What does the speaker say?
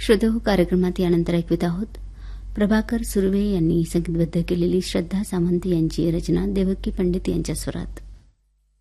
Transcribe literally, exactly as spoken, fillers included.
श्रोतेहो, कार्यक्रमात यानंतर ऐकवित आहोत प्रभाकर सुर्वे यांनी संगीतबद्ध केलेली श्रद्धा सामंत यांची रचना देवकी पंडित यांच्या स्वरात.